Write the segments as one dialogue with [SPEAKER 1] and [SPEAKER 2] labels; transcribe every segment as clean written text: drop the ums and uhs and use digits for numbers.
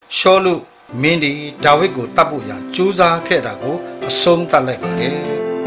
[SPEAKER 1] ရှောလုမင်းဒီဒါဝိဒ်ကိုတတ်ဖို့ရကြိုးစားခဲ့တာကိုအဆုံးသတ်လိုက်ပါတယ်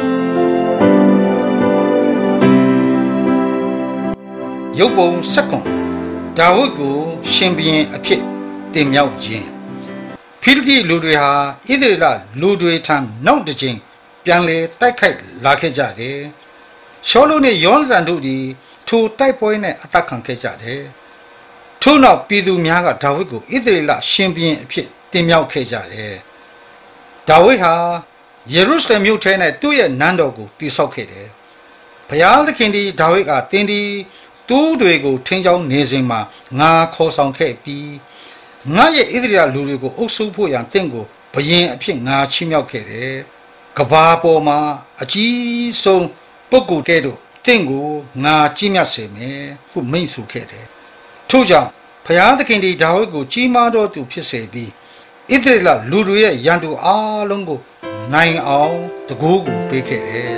[SPEAKER 1] ရုပ်ပုံ7ဒါဝိဒ်ကိုရှင်ဘုရင်အဖြစ်တင်မြှောက်ခြင်းဖိလိတိလူတွေဟာဣသရေလလူတွေထံနောက်တစ်ချိန်ပြန်လေတိုက်ခိုက်လာခဲ့ကြတယ်ရှောလုနဲ့ယောနသန်တို့သည်ထိုတိုက်ပွဲနဲ့အသက်ခံခဲ့ကြတယ်ထို့နောက်ပြည်သူများကဒါဝိဒ်ကိုဣသရေလရှင်ဘုရင်အဖြစ်တင်မြှောက်ခဲ့ကြတယ်ဒါဝိဒ်ဟာယေရုရှလင်မြို့ထဲ၌သူ့ရဲ့နန်းတော်ကိုတည်ဆောက်ခဲ့တယ်ဘုရားသခင်သည်ဒါဝိဒ်ကတင်းဒီသူ့တွေကိုထင်းချောင်းနေစဉ်မှာငါခေါ်ဆောင်ခဲ့ပြီးငါရဲ့ဣသရေလလူတွေကိုအုပ်စုဖို့ရန်တင့်ကိုဘုရင်အဖြစ်ငါချီးမြှောက်ခဲ့တယ်ကဘာပေါ်မှာအကြီးဆုံးပုဂ္ဂိုလ်ကဲ့သို့တင့်ကိုငါကြီးမြတ်စေမယ်ဟုမိန့်ဆိုခဲ့တယ်ထို့ကြောင့်ဘုရားသခင်သည်ဒါဝိဒ်ကိုကြီးမားသောသူဖြစ်စေပြီးဣသရေလလူတွေရဲ့ရန်သူအားလုံးကိုနိုင်အောင်တကူးကိုပေးခဲ့တယ်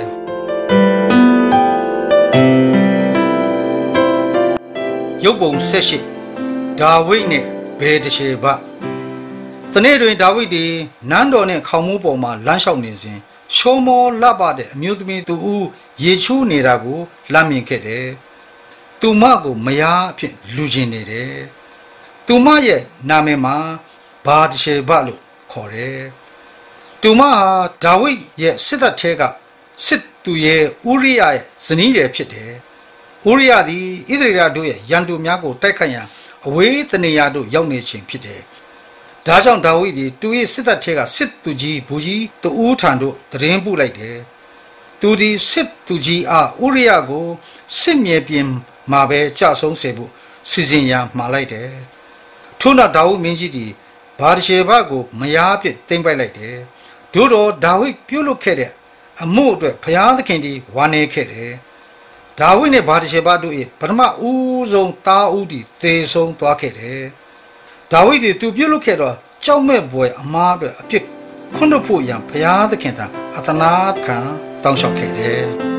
[SPEAKER 1] ရုပ်ပုံ78ဒါဝိဒ်နဲ့ဗေဒရှေဘတနေ့တွင်ဒါဝိဒ်သည်နန်းတော်နှင့်ခေါင်မိုးပေါ်မှလမ်းလျှောက်နေစဉ်ရှောမောလပ်ပါတဲ့အမျိုးသမီးသူဦးရေချိုးနေတာကိုလမ်းမြင်ခဲ့တယ်သူမကိုမယားအဖြစ်လူချင်းနေတယ်သူမရဲ့နာမည်မှာဘာဒရှေဘလို့ခေါ်တယ်သူမဟာဒါဝိဒ်ရဲ့စစ်တပ်ထဲကစစ်သူရဲ့ဥရိယရဲ့ဇနီးရယ်ဖြစ်တယ်ဥရိယသည်ဣသရေလတို့ရဲ့ရန်သူများကိုတိုက်ခိုက်ရန်အဝေးတနေရာတို့ရောက်နေခြင်းဖြစ်တယ်ဒါကြောင့်ဒါဝိဒ်သည်သူ၏စစ်တပ်ထဲကစစ်သူကြီးဘူကြီးတဦးထံသို့တရင်ပို့လိုက်တယ်သူသည်စစ်သူကြီးအားဥရိယကိုစစ်မြေပြင်မှာပဲကြဆုံးစေဖို့စီစဉ်ရမှာလိုက်တယ်ထို့နောက်ဒါဝိဒ်မင်းကြီးသည်ဘာဒရှေဘကိုမယားအဖြစ်တင်ပိုက်လိုက်တယ်တို့တော့ဒါဝိဒ်ပြုလုပ်ခဲ့တဲ့အမှုအတွက်ဘုရားသခင်သည်ဝါနေခဲ့တယ်ဒါဝိဒ်နဲ့ဘာဒရှေဘတို့၏ပထမဦးဆုံးသားဦးသည်သေဆုံးသွားခဲ့တယ်ဒါဝိဒ်သည်သူပြုလုပ်ခဲ့တော့ကြောက်မဲ့ဘွယ်အမားအတွက်အပြစ်ခွင့်လွှတ်ဖို့ရန်ဘုရားသခင်ထံအသနာခံတောင်းလျှောက်ခဲ့တယ်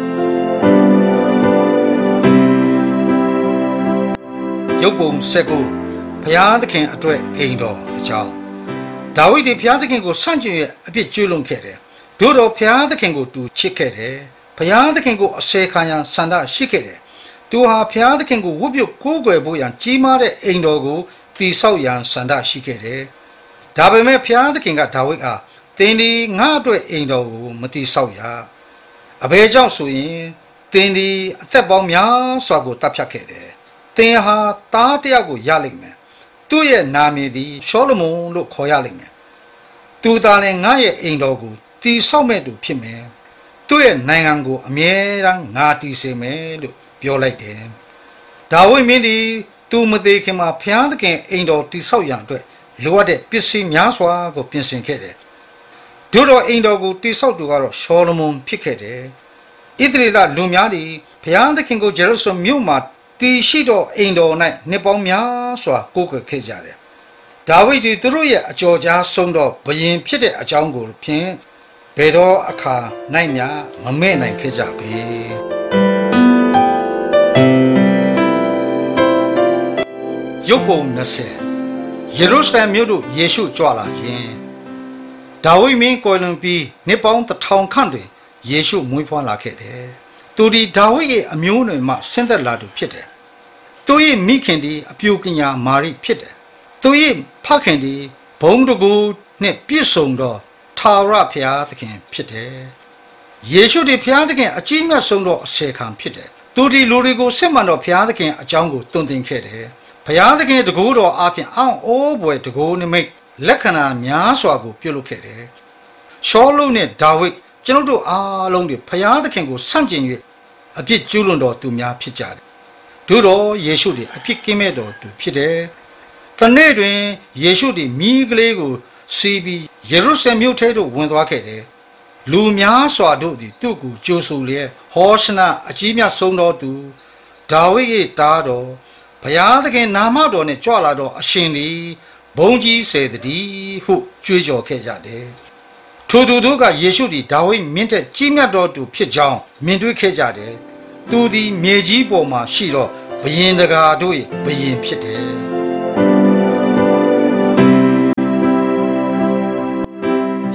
[SPEAKER 1] ရုပ်ပုံ19ဘုရားသခင်အတွက်အိမ်တော်အကြောင်းဒါဝိဒ်သည်ဘုရားသခင်ကိုဆန့်ကျင်ရအပြစ်ကျူးလွန်ခဲ့တယ်တို့တော့ဘုရားသခင်ကိုသူချစ်ခဲ့တယ်ဘုရားသခင်ကိုအစေခံရန်ဆန္ဒရှိခဲ့တယ်သူဟာဘုရားသခင်ကိုဝတ်ပြုကိုးကွယ်ဖို့ရန်ကြီးမားတဲ့အိမ်တော်ကိုတည်ဆောက်ရန်ဆန္ဒရှိခဲ့တယ်ဒါပေမဲ့ဘုရားသခင်ကဒါဝိဒ်အားသင်ဒီငါအတွက်အိမ်တော်ကိုမတည်ဆောက်ရအဘယ်ကြောင့်ဆိုရင်သင်ဒီအသက်ပေါင်းများစွာကိုတပ်ဖြတ်ခဲ့တယ်သင်ဟာသားတစ်ယောက်ကိုရလိမ့်မယ်သူ့ရဲ့နာမည်သည်ရှောလမုန်လို့ခေါ်ရလိမ့်မယ်သူသာလည်းငါရဲ့အိမ်တော်ကိုတည်ဆောက်မဲ့သူဖြစ်မယ်သူ့ရဲ့နိုင်ငံကိုအမြဲတမ်းငါတည်စေမယ်လို့ပြောလိုက်တယ်ဒါဝိဒ်မင်းသည်သူမသေးခင်မှာဘုရားသခင်အိမ်တော်တည်ဆောက်ရန်အတွက်လိုအပ်တဲ့ပစ္စည်းများစွာကိုပြင်ဆင်ခဲ့တယ်တို့တော့အိမ်တော်ကိုတည်ဆောက်သူကတော့ရှောလမုန်ဖြစ်ခဲ့တယ်ဣသရေလလူများသည်ဘုရားသခင်ကိုဂျေရုဆလမ်မြို့မှာတည်ရှိသောအိမ်တော်၌နှစ်ပေါင်းများစွာကိုးကွယ်ခဲ့ကြတယ်ဒါဝိဒ်သည်သူတို့ရဲ့အကြော်ကြားဆုံးသောဘုရင်ဖြစ်တဲ့အကြောင်းကိုဖြင့်ဘယ်တော့အခါ၌မျှမမဲ့နိုင်ခဲ့ကြပေရုပ်ပုံ20ယေရုရှလင်မြို့သို့ယေရှုကြွလာခြင်းဒါဝိဒ်မင်းကိုလွန်ပြီးနှစ်ပေါင်း1000ခန့်တွင်ယေရှုမွေးဖွားလာခဲ့တယ်သူဒီဒါဝိဒ်ရဲ့အမျိုးအနွယ်မှဆင်းသက်လာသူဖြစ်တယ်သူရဲ့မိခင်ဒီအပြိုကညာမာရိဖြစ်တယ်သူရဲ့ဖခင်ဒီဘုံတကူနှင့်ပြည့်စုံသောထာဝရဘုရားသခင်ဖြစ်တယ်ယေရှုဒီဘုရားသခင်အကြီးမြတ်ဆုံးသောအစေခံဖြစ်တယ်သူဒီလူတွေကိုစစ်မှန်သောဘုရားသခင်အကြောင်းကိုတွင်တင်ခဲ့တယ်ဘုရားသခင်တကူတော်အပြင်အောင့်အိုးဘွယ်တကူနိမိတ်လက္ခဏာများစွာကိုပြုလုပ်ခဲ့တယ်ရှောလုနဲ့ဒါဝိဒ်ကျွန်ုပ်တို့အားလုံးဒီဘုရားသခင်ကိုဆန့်ကျင်၍အပြစ်ကျူးလွန်တော်သူများဖြစ်ကြတယ်တို့တော့ယေရှုသည်အပြစ်ကင်းမဲ့တော်သူဖြစ်တယ်တနေ့တွင်ယေရှုသည်မိကလေးကိုစီးပြီးယေရုရှလင်မြို့ထဲသို့ဝင်သွားခဲ့တယ်လူများစွာတို့သည်သူ့ကိုကြိုဆိုလျက်ဟောရှနအကြီးမြတ်ဆုံးသောသူဒါဝိဒ်၏သားတော်ဘုရားသခင်နာမတော်နှင့်ကြွလာသောအရှင်သည်ဘုန်းကြီးစေတည်းဟုကြွေးကြော်ခဲ့ကြတယ်ထိုသူတို့ကယေရှုသည်ဒါဝိဒ်မင်းထက်ကြီးမြတ်တော်သူဖြစ်ကြောင်းမြင်တွေ့ခဲ့ကြတယ်သူသည်မြေကြီးပေါ်မှာရှိသောဘုရင်တကာတို့၏ဘုရင်ဖြစ်တယ်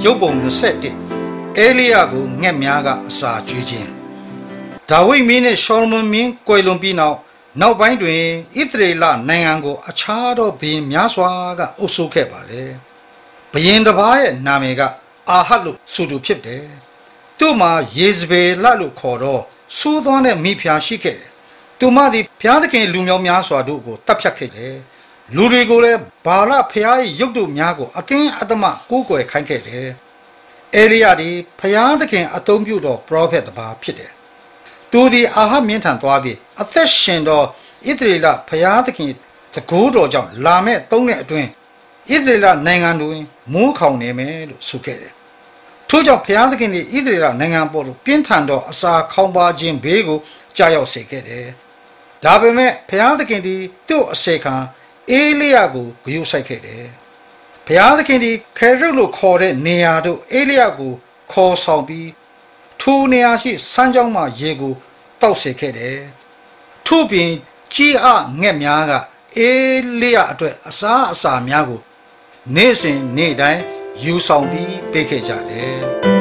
[SPEAKER 1] ရုပ်ပုံ21အေလိယကိုငှက်များကအစာကျွေးခြင်းဒါဝိဒ်မင်းနဲ့ရှောလမုန်မင်းကွယ်လွန်ပြီးနောက်ပိုင်းတွင်ဣသရေလနိုင်ငံကိုအခြားသောဘုရင်များစွာကအုပ်စိုးခဲ့ပါတယ်ဘုရင်တစ်ပါးရဲ့နာမည်ကအာဟတ်လို့ဆိုသူဖြစ်တယ်သူ့မှာယေဇဗေလလို့ခေါ်တော့ဆိုးသွမ်းတဲ့မိဖုရားရှိခဲ့တယ်သူမသည်ဘုရားသခင်လူမျိုးများစွာတို့ကိုတပ်ဖြတ်ခဲ့တယ်လူတွေကိုလည်းဘာလဖျားရဲ့ရုပ်တုများကိုအတင်းအဓမ္မကိုးကွယ်ခိုင်းခဲ့တယ်။အေလိယသည်ဖျားသခင်အသုံးပြုသောပရောဖက်တစ်ပါးဖြစ်တယ်။သူသည်အာဟပ်မင်းထံသွားပြီးအသက်ရှင်သောဣသရေလဖျားသခင်တကူတော်ကြောင့်လာမဲ့၃နှစ်အတွင်းဣသရေလနိုင်ငံတွင်မိုးခေါင်နေမယ်လို့ဆိုခဲ့တယ်။ထို့ကြောင့်ဖျားသခင်သည်ဣသရေလနိုင်ငံပေါ်သို့ပြင်းထန်သောအစာခေါင်းပါခြင်းဘေးကိုကြားရောက်စေခဲ့တယ်။ဒါပေမဲ့ဖျားသခင်သည်သူ့အစေခံအေလိယကိုဂရုစိုက်ခဲ့တယ်။ဘုရားသခင်ဒီခေရုလို့ခေါ်တဲ့နေရာတို့အေလိယကိုခေါ်ဆောင်ပြီးထိုနေရာရှိစမ်းကြောင်းမှရေကိုတောက်စေခဲ့တယ်။ထို့ပြင်ကြီးအငှက်များကအေလိယအတွက်အစာများကိုနေ့စဉ်နေ့တိုင်းယူဆောင်ပြီးပေးခဲ့ကြတယ်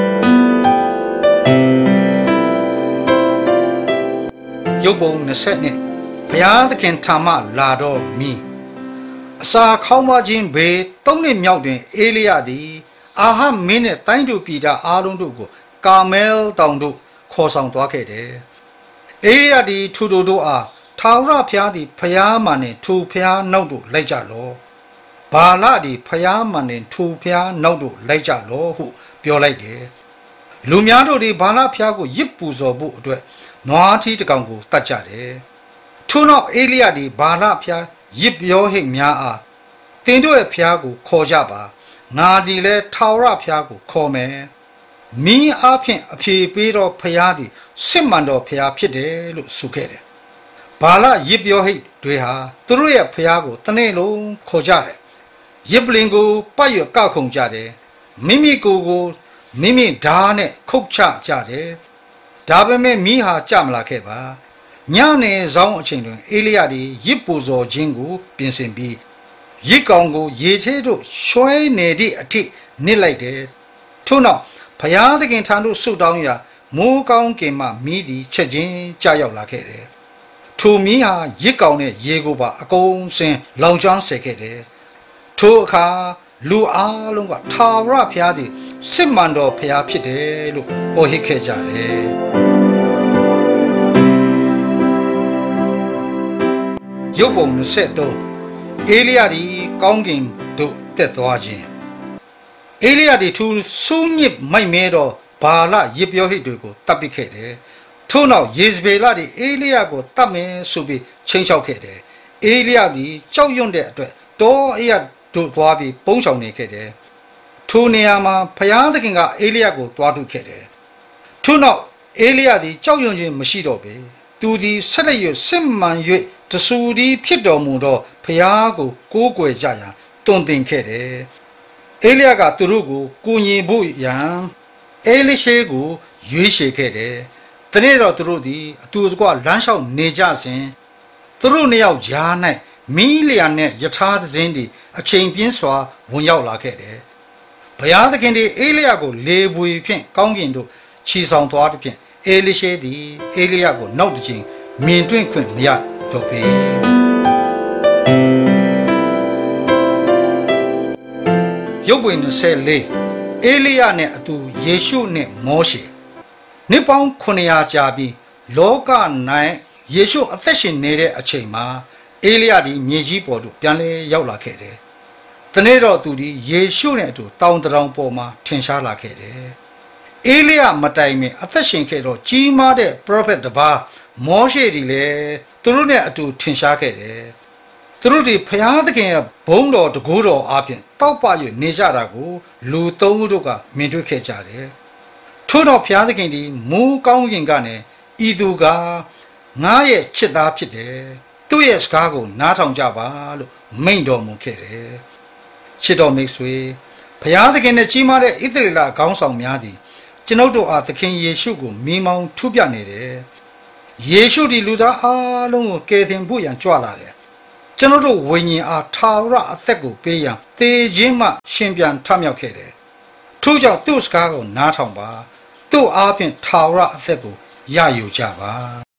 [SPEAKER 1] ။ရုပ်ပုံ20နဲ့ဘုရားသခင်ထာမလာတော်မီအစာခေါင်းပါခြင်းဘေး၃နှစ်မြောက်တွင်အေလိယသည်အာဟပ်မင်းနှင့်တိုင်းသူပြည်သားအားလုံးတို့ကိုကာမဲလ်တောင်သို့ခေါ်ဆောင်သွားခဲ့တယ်။အေလိယသည်ထိုတို့အားထာဝရဘုရားသည်ဖျားမှန်နှင့်ထိုဘုရားနောက်သို့လိုက်ကြလော့။ဘာလသည်ဖျားမှန်နှင့်ထိုဘုရားနောက်သို့လိုက်ကြလော့ဟုပြောလိုက်တယ်။လူများတို့သည်ဘာလဘုရားကိုရစ်ပူဇော်ဖို့အတွက်နွားထီးတစ်ကောင်ကိုတတ်ကြတယ်။ထို့နောက်အေလိယသည်ဘာလဘုရားရစ်ပြောဟိတ်များအားတင်တို့ရဲ့ဖျားကိုခေါ်ကြပါငါဒီလဲထာဝရဖျားကိုခေါ်မယ်မင်းအားဖြင့်အဖြေပေးတော့ဖျားသည်စစ်မှန်တော်ဖျားဖြစ်တယ်လို့ဆိုခဲ့တယ်ဘာလရစ်ပြောဟိတ်တွေဟာသူတို့ရဲ့ဖျားကိုတနေ့လုံးခေါ်ကြတယ်ရစ်ပလင်ကိုပတ်ရကောက်ခုံကြတယ်မိမိကိုယ်မိမိဓာတ်နဲ့ခုတ်ချကြတယ်ဒါပေမဲ့မိဟာကြမလာခဲ့ပါညနေဆောင်အချိန်တွင်အေလိယသည်ရစ်ပူဇော်ခြင်းကိုပြင်ဆင်ပြီးရစ်ကောင်ကိုရေထဲသို့ရွှဲနေသည့်အထိနစ်လိုက်တယ်ထို့နောက်ဘုရားသခင်ထံသို့ဆုတောင်းရာမိုးကောင်းကင်မှမီးသည်ချက်ချင်းကျရောက်လာခဲ့တယ်ထိုမီးဟာရစ်ကောင်နဲ့ရေကိုပါအကုန်စင်လောင်ကျွမ်းစေခဲ့တယ်ထိုအခါလူအားလုံးကထာဝရဘုရားသည်စစ်မှန်တော်ဘုရားဖြစ်တယ်လို့ဟောဟစ်ခဲ့ကြတယ်ရုပ်ပုံ23အေလိယသည်ကောင်းကင်သို့တက်သွားခြင်းအေလိယသည်သူစူးညစ်မိုက်မဲသောဘာလရစ်ပြောဟိတ်တွေကိုတပ်ပစ်ခဲ့တယ်ထို့နောက်ယေဇဗေလသည်အေလိယကိုတတ်မယ်ဆိုပြီးချိန်ချောက်ခဲ့တယ်အေလိယသည်ကြောက်ရွံ့တဲ့အတွက်တောအရတို့သွားပြီးပုန်းရှောင်နေခဲ့တယ်ထိုနေရာမှာဘုရားသခင်ကအေလိယကိုတွားထုတ်ခဲ့တယ်ထို့နောက်အေလိယသည်ကြောက်ရွံ့ခြင်းမရှိတော့ပေသူသည်ဆက်လက်၍စစ်မှန်၍တဆူသည်ဖြစ်တော်မူသောဘုရားကိုကိုးကွယ်ကြရန်တွင်တင်ခဲ့တယ်အေလိယကသူတို့ကိုကူညီဖို့ရန်အေလိရှေကိုရွေးချယ်ခဲ့တယ်တနေ့တော့သူတို့သည်အတူတကွလမ်းလျှောက်နေကြစဉ်သူတို့နှစ်ယောက်ကြား၌မီးလျံနဲ့ယထာသင်းသည်အချိန်ပြင်းစွာဝင်ရောက်လာခဲ့တယ်ဘုရားသခင်သည်အေလိယကိုလေပွေဖြင့်ကောင်းကင်သို့ခြီဆောင်သွားသည်ဖြင့်အေလိရှေသည်အေလိယကိုနောက်တစ်ချိန်မြင်တွေ့ခွင့်မရတော့ပေရုပ်ပွေ24အေလိယနဲ့အတူယေရှုနဲ့မောရှေနှစ်ပေါင်း900ကြာပြီးလောက၌ယေရှုအသက်ရှင်နေတဲ့အချိန်မှာအေလိယသည်မြေကြီးပေါ်သို့ပြန်လဲရောက်လာခဲ့တယ်။တနေ့တော့သူသည်ယေရှုနဲ့အတူတောင်တထောင်ပေါ်မှာထင်ရှားလာခဲ့တယ်။အေလိယမတိုင်မီအသက်ရှင်ခဲ့တော့ကြီးမားတဲ့ပရောဖက်တစ်ပါးမောရှေသည်လည်းသူတို့နဲ့အတူထင်ရှားခဲ့တယ်။သူတို့ဒီဘုရားသခင်ရဲ့ဘုန်းတော်တကူတော်အပြင်တောက်ပ၍နေကြတာကိုလူသုံးဦးတို့ကမြင်တွေ့ခဲ့ကြတယ်။ထို့တော့ဘုရားသခင်သည်မူးကောင်းကင်ကနေဤသူကငါရဲ့ချစ်သားဖြစ်တယ်။သူ့ရဲ့စကားကိုနားထောင်ကြပါလို့မိန့်တော်မူခဲ့တယ်။ချစ်တော်မိတ်ဆွေဘုရားသခင်နဲ့ကြီးမားတဲ့ဣသရေလခေါင်းဆောင်များသည်ကျွန်ုပ်တို့အားသခင်ယေရှုကိုမိမောင်းထုပြနေတယ်။ယေရှုဒီလူသားအားလုံးကိုကယ်တင်ဖို့ရန်ကြွလာတယ်။ကျွန်ုပ်တို့ဝိညာဉ်အားထာဝရအသက်ကိုပေးရန်သေခြင်းမှရှင်ပြန်ထမြောက်ခဲ့တယ်။ထို့ကြောင့်သူ့စကားကိုနားထောင်ပါသူ့အားဖြင့်ထာဝရအသက်ကိုရယူကြပါ